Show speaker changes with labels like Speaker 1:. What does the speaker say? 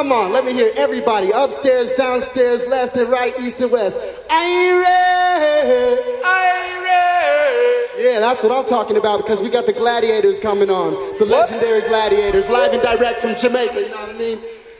Speaker 1: Come on, let me hear everybody. Upstairs, downstairs, left and right, east and west. Are you ready? Yeah, that's what I'm talking about, because we got the Gladiators coming on. The legendary Gladiators, live and direct from Jamaica, you know what I mean?